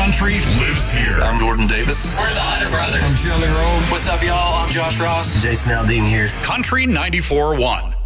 country lives here. I'm Jordan Davis. We're the Hunter Brothers. I'm Shirley Rowe. What's up, y'all? I'm Josh Ross. Jason Aldean here. Country 94.1.